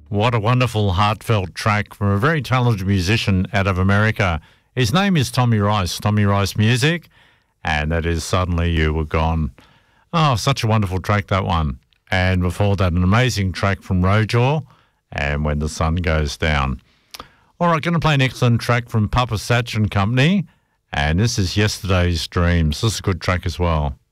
What a wonderful, heartfelt track from a very talented musician out of America. His name is Tommy Rice, Tommy Rice Music, and that is Suddenly You Were Gone. Oh, such a wonderful track, that one. And before that, an amazing track from Rojaw, and When the Sun Goes Down. All right, going to play an excellent track from Papa Satch and Company, and this is Yesterday's Dreams. This is a good track as well.